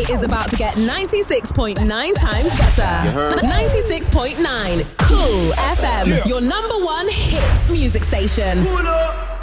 is about to get 96.9 times better. 96.9 Cool FM, your number one hit music station.